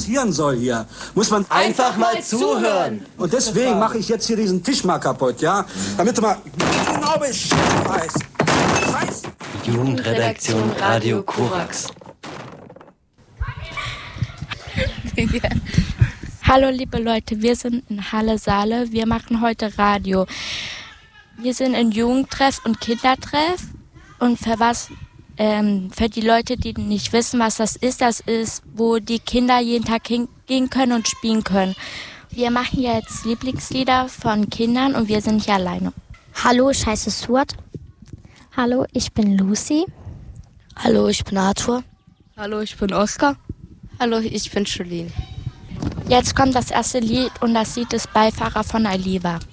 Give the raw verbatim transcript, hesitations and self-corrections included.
passieren soll hier, muss man einfach mal zuhören. Und deswegen mache ich jetzt hier diesen Tisch mal kaputt, ja? Damit du mal genau Bescheid weißt. Scheiße. Jugendredaktion Radio Korax. Hallo liebe Leute, wir sind in Halle Saale. Wir machen heute Radio. Wir sind in Jugendtreff und Kindertreff. Und für was, ähm, für die Leute, die nicht wissen, was das ist, das ist, wo die Kinder jeden Tag hingehen können und spielen können. Wir machen jetzt Lieblingslieder von Kindern und wir sind nicht alleine. Hallo, ich heiße Stuart. Hallo, ich bin Lucy. Hallo, ich bin Arthur. Hallo, ich bin Oskar. Hallo, ich bin Jolene. Jetzt kommt das erste Lied und das Lied ist Beifahrer von Aliva.